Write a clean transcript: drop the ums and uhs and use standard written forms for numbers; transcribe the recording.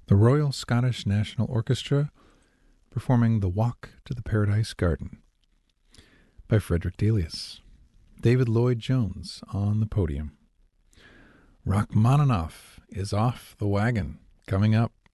The Royal Scottish National Orchestra performing The Walk to the Paradise Garden by Frederick Delius. David Lloyd Jones on the podium. Rachmaninoff is off the wagon. Coming up